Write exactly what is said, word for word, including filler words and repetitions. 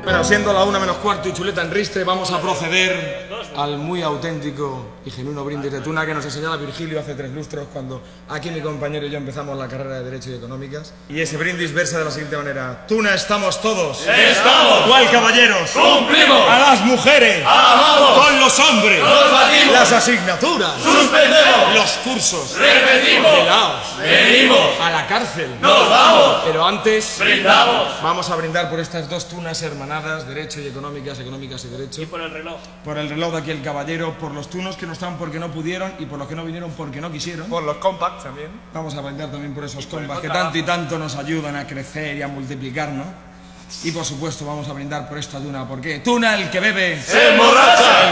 Bueno, siendo la una menos cuarto y chuleta en ristre, vamos a proceder al muy auténtico y genuino brindis de tuna que nos enseñaba Virgilio hace tres lustros cuando aquí mi compañero y yo empezamos la carrera de Derecho y Económicas. Y ese brindis versa de la siguiente manera: tuna estamos todos. ¡Estamos! ¿Cuál, caballeros? ¡Cumplimos! A las mujeres. ¡Amamos! Con los hombres. ¡Nos batimos! Las asignaturas. ¡Suspendemos! Los cursos. ¡Repetimos! Pelaos. ¡Venimos! A la cárcel. ¡Nos vamos! Pero antes ¡Brindamos! vamos a brindar por estas dos tunas hermanadas, Derecho y Económicas, Económicas y Derecho. Y por el reloj. Por el reloj de aquí el caballero, por los tunos que no están porque no pudieron y por los que no vinieron porque no quisieron. Por los compacts también. Vamos a brindar también por esos compas que tanto y tanto nos ayudan a crecer y a multiplicarnos. Y por supuesto vamos a brindar por esta tuna, porque tuna el que bebe ¡Se emborracha!